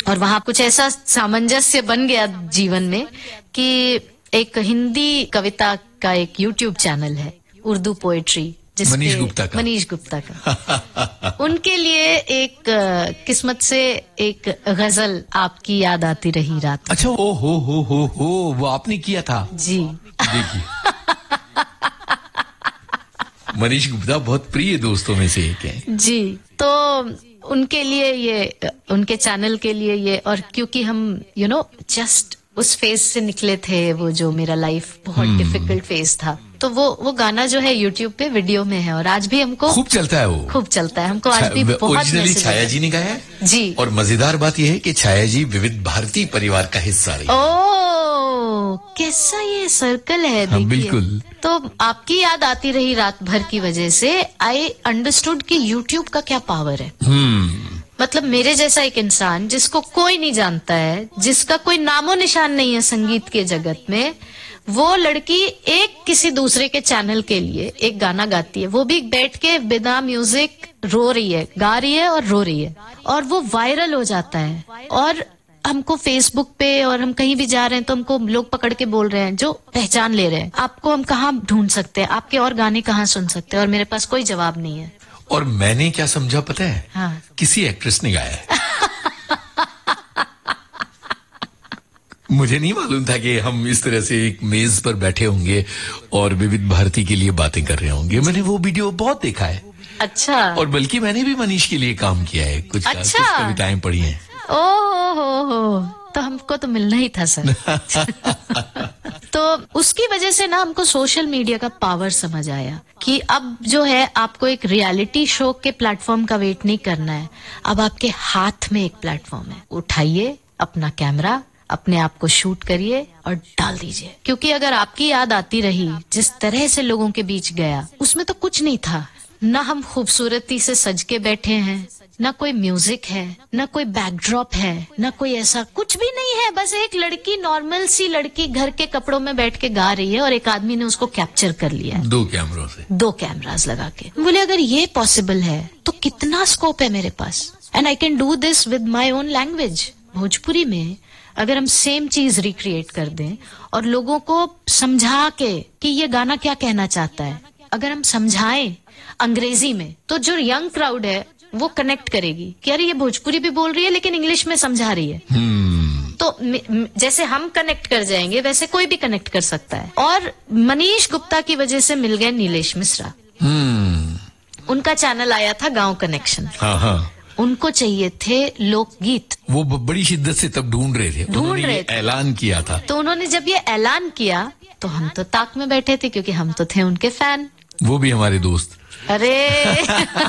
और वहां कुछ ऐसा सामंजस्य बन गया जीवन में कि एक हिंदी कविता का एक यूट्यूब चैनल है, उर्दू पोएट्री, मनीष गुप्ता का उनके लिए एक किस्मत से एक गजल आपकी याद आती रही रात। अच्छा, ओ हो वो आपने किया था? जी। देखिए मनीष गुप्ता बहुत प्रिय दोस्तों में से एक है जी। तो उनके लिए ये, उनके चैनल के लिए ये, और क्योंकि हम जस्ट उस फेज से निकले थे, वो जो मेरा लाइफ बहुत डिफिकल्ट फेज था, तो वो गाना जो है यूट्यूब पे वीडियो में है और आज भी हमको खूब चलता है, वो खूब चलता है हमको आज भी बहुत। ओरिजिनली छाया जी ने गाया है जी। और मजेदार बात यह है कि छाया जी विविध भारती परिवार का हिस्सा रही। ओ, कैसा ये सर्कल है, देखिए। बिल्कुल। तो आपकी याद आती रही रात भर की वजह से आई अंडरस्टूड कि यूट्यूब का क्या पावर है। मतलब मेरे जैसा एक इंसान जिसको कोई नहीं जानता है, जिसका कोई नामो निशान नहीं है संगीत के जगत में, वो लड़की एक किसी दूसरे के चैनल के लिए एक गाना गाती है, वो भी बैठ के बिना म्यूजिक रो रही है, गा रही है और रो रही है, और वो वायरल हो जाता है। और हमको फेसबुक पे और हम कहीं भी जा रहे हैं तो हमको लोग पकड़ के बोल रहे हैं, जो पहचान ले रहे हैं, आपको हम कहाँ ढूंढ सकते हैं, आपके और गाने कहाँ सुन सकते हैं, और मेरे पास कोई जवाब नहीं है। और मैंने क्या समझा पता है? हाँ। किसी एक्ट्रेस ने गाया है। मुझे नहीं मालूम था कि हम इस तरह से एक मेज पर बैठे होंगे और विविध भारती के लिए बातें कर रहे होंगे। मैंने वो वीडियो बहुत देखा है। अच्छा। और बल्कि मैंने भी मनीष के लिए काम किया है, कुछ कविताएं पढ़ी हैं। हो, तो हमको तो मिलना ही था सर। तो उसकी वजह से ना हमको सोशल मीडिया का पावर समझ आया कि अब जो है आपको एक रियलिटी शो के प्लेटफॉर्म का वेट नहीं करना है, अब आपके हाथ में एक प्लेटफॉर्म है। उठाइए अपना कैमरा, अपने आप को शूट करिए और डाल दीजिए। क्योंकि अगर आपकी याद आती रही जिस तरह से लोगों के बीच गया, उसमें तो कुछ नहीं था, ना हम खूबसूरती से सज के बैठे हैं, ना कोई म्यूजिक है, ना कोई बैकड्रॉप है, ना कोई ऐसा कुछ भी नहीं है। बस एक लड़की, नॉर्मल सी लड़की घर के कपड़ों में बैठ के गा रही है और एक आदमी ने उसको कैप्चर कर लिया है 2 कैमरों से, 2 कैमरास लगा के। बोले अगर ये पॉसिबल है तो कितना स्कोप है मेरे पास, and I can do this with my own language. Bhojpuri में अगर हम सेम चीज रिक्रिएट कर दें और लोगों को समझा के कि ये गाना क्या कहना चाहता है, अगर हम समझाएं अंग्रेजी में, तो जो यंग क्राउड है वो कनेक्ट करेगी कि अरे ये भोजपुरी भी बोल रही है लेकिन इंग्लिश में समझा रही है। तो जैसे हम कनेक्ट कर जाएंगे वैसे कोई भी कनेक्ट कर सकता है। और मनीष गुप्ता की वजह से मिल गए नीलेश मिश्रा। उनका चैनल आया था गांव कनेक्शन। हाँ। उनको चाहिए थे लोकगीत, वो बड़ी शिद्दत से तब ढूंढ रहे थे, ऐलान किया था। तो उन्होंने जब ये ऐलान किया तो हम तो ताक में बैठे थे, क्योंकि हम तो थे उनके फैन। वो भी हमारे दोस्त। अरे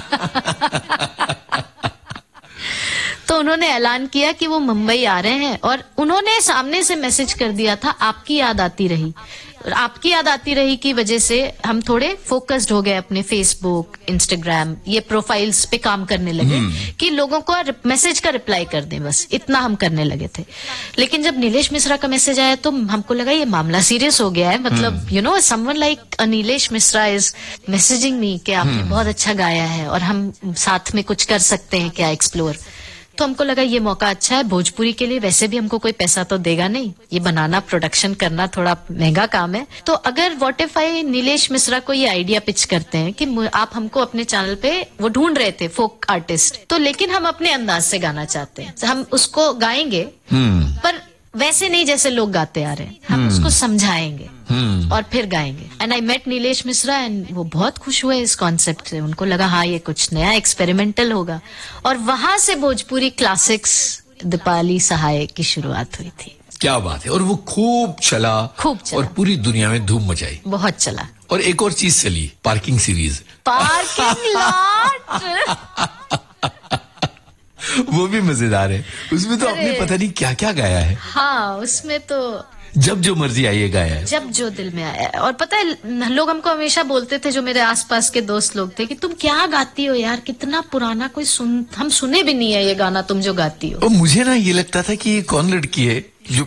तो उन्होंने ऐलान किया कि वो मुंबई आ रहे हैं, और उन्होंने सामने से मैसेज कर दिया था आपकी याद आती रही। आपकी याद आती रही की वजह से हम थोड़े फोकस्ड हो गए अपने फेसबुक, इंस्टाग्राम, ये प्रोफाइल्स पे काम करने लगे कि लोगों को मैसेज का रिप्लाई कर दें, बस इतना हम करने लगे थे। लेकिन जब नीलेश मिश्रा का मैसेज आया तो हमको लगा ये मामला सीरियस हो गया है। मतलब someone like Nilesh Mishra is messaging me कि आपने बहुत अच्छा गाया है और हम साथ में कुछ कर सकते हैं क्या, एक्सप्लोर। तो हमको लगा ये मौका अच्छा है भोजपुरी के लिए। वैसे भी हमको कोई पैसा तो देगा नहीं, ये बनाना, प्रोडक्शन करना थोड़ा महंगा काम है। तो अगर what if I Nilesh Mishra को ये आइडिया पिच करते हैं कि आप हमको अपने चैनल पे, वो ढूंढ रहे थे फोक आर्टिस्ट, तो लेकिन हम अपने अंदाज से गाना चाहते हैं, हम उसको गाएंगे पर वैसे नहीं जैसे लोग गाते आ रहे हैं, हम उसको समझाएंगे और फिर गाएंगे। And I met Nilesh Mishra and वो बहुत खुश हुए इस कॉन्सेप्ट से। उनको लगा हाँ ये कुछ नया एक्सपेरिमेंटल होगा, और वहां से भोजपुरी क्लासिक्स दीपाली सहाय की शुरुआत हुई थी। क्या बात है। और वो खूब चला और पूरी दुनिया में धूम मचाई, बहुत चला। और एक और चीज चली, पार्किंग सीरीज, पार्किंग लॉट। वो भी मजेदार है। उसमें तो आपने पता नहीं क्या क्या गाया है। हाँ, उसमें तो जब जो मर्जी आई है गाया है, जब जो दिल में आया। और पता है लोग हमको हमेशा बोलते थे, जो मेरे आसपास के दोस्त लोग थे, कि तुम क्या गाती हो यार, कितना पुराना, कोई हम सुने भी नहीं है ये गाना तुम जो गाती हो। और मुझे ना ये लगता था कि ये कौन लड़की है जो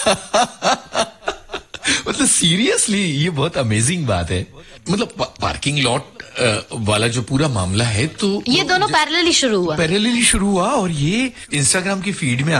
मतलब सीरियसली ये बहुत अमेजिंग बात है। मतलब पार्किंग लॉट वाला जो पूरा मामला है, तो ये दोनों पैरेलली शुरू हुआ और ये इंस्टाग्राम की फीड में